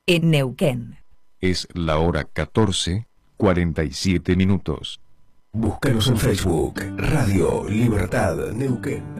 en Neuquén. Es la hora 14:47 minutos. Búscanos en Facebook, Radio Libertad Neuquén.